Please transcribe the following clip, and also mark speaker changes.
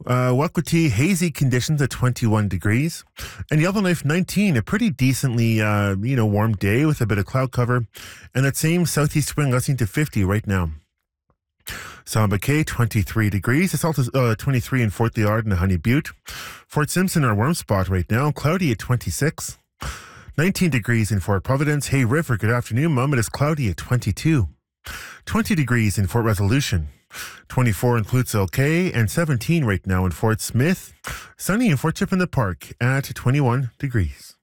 Speaker 1: Wakwati, hazy conditions at 21 degrees. And Yellowknife, 19, a pretty decently, warm day with a bit of cloud cover. And that same southeast wind gusting to 50 right now. Samba Cay, 23 degrees. It's also 23 in Fort Liard and Honey Butte. Fort Simpson, our warm spot right now, cloudy at 26. 19 degrees in Fort Providence. Hay River, good afternoon, Mom. It is cloudy at 22. 20 degrees in Fort Resolution. 24 in Clutzel Cay and 17 right now in Fort Smith. Sunny in Fort Chip in the Park at 21 degrees.